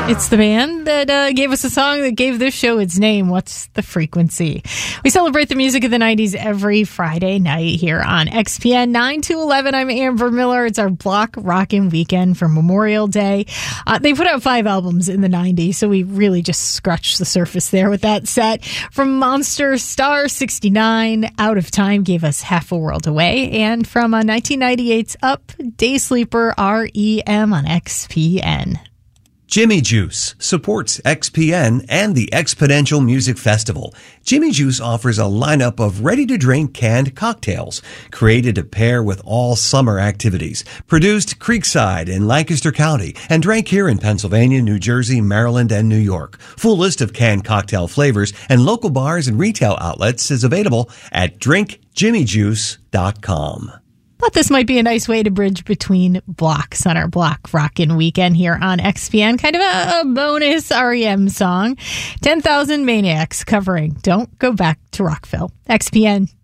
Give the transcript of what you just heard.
It's the band that gave us a song that gave this show its name, What's the Frequency? We celebrate the music of the 90s every Friday night here on XPN 9 to 11. I'm Amber Miller. It's our block rockin' weekend for Memorial Day. They put out 5 albums in the 90s, so we really just scratched the surface there with that set. From Monster, Star 69, Out of Time gave us Half a World Away. And from 1998's Up, Day Sleeper, REM on XPN. Jimmy Juice supports XPN and the Exponential Music Festival. Jimmy Juice offers a lineup of ready-to-drink canned cocktails created to pair with all summer activities. Produced Creekside in Lancaster County and drank here in Pennsylvania, New Jersey, Maryland, and New York. Full list of canned cocktail flavors and local bars and retail outlets is available at drinkjimmyjuice.com. Thought this might be a nice way to bridge between blocks on our block rockin' weekend here on XPN. Kind of a bonus REM song. 10,000 Maniacs covering Don't Go Back to Rockville. XPN.